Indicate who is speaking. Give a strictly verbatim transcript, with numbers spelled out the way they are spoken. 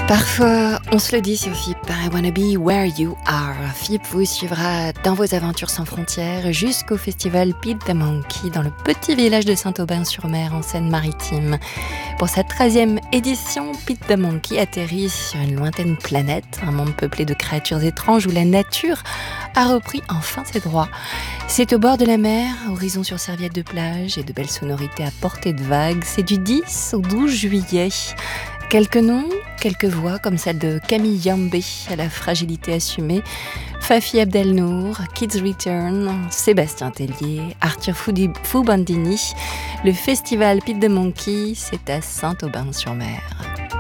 Speaker 1: Parfois, on se le dit sur F I P, I wanna be where you are. F I P vous suivra dans vos aventures sans frontières jusqu'au festival Pete the Monkey dans le petit village de Saint-Aubin-sur-Mer en Seine-Maritime. Pour sa treizième édition, Pete the Monkey atterrit sur une lointaine planète, un monde peuplé de créatures étranges où la nature a repris enfin ses droits. C'est au bord de la mer, horizon sur serviette de plage et de belles sonorités à portée de vagues. C'est du dix au douze juillet. Quelques noms, quelques voix comme celle de Camille Yambé à la fragilité assumée, Fafi Abdelnour, Kids Return, Sébastien Tellier, Arthur Foudi- Foubandini. Le festival Pete the Monkey, c'est à Saint-Aubin-sur-Mer.